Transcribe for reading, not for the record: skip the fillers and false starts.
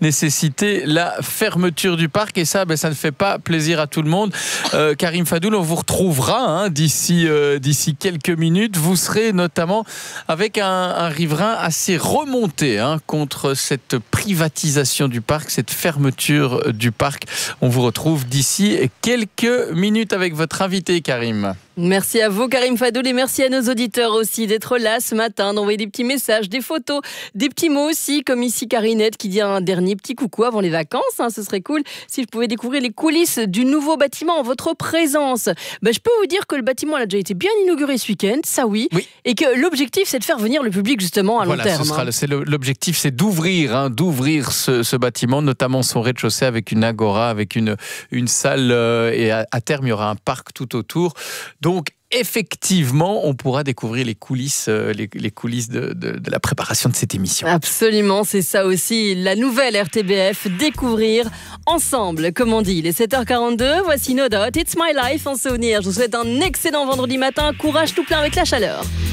nécessiter la fermeture du parc. Et ça, ça ne fait pas plaisir à tout le monde. Karim Fadoul, on vous retrouvera d'ici quelques minutes. Vous serez notamment avec un riverain assez remonté contre cette privatisation du parc, cette fermeture du parc. On vous retrouve d'ici quelques minutes avec votre invité, Karim. Merci à vous, Karim Fadoul, et merci à nos auditeurs aussi d'être là ce matin, d'envoyer des petits messages, des photos, des petits mots aussi, comme ici Carinette qui dit un dernier petit coucou avant les vacances. Ce serait cool si je pouvais découvrir les coulisses du nouveau bâtiment en votre présence. Je peux vous dire que le bâtiment a déjà été bien inauguré ce week-end, ça oui. Et que l'objectif c'est de faire venir le public justement à long terme. L'objectif c'est d'ouvrir ce bâtiment, notamment son rez-de-chaussée avec une agora, avec une salle et à terme il y aura un parc tout autour. Donc, effectivement, on pourra découvrir les coulisses de la préparation de cette émission. Absolument, c'est ça aussi, la nouvelle RTBF, découvrir ensemble, comme on dit. Il est 7h42, voici No Doubt, It's My Life en souvenir. Je vous souhaite un excellent vendredi matin, courage tout plein avec la chaleur.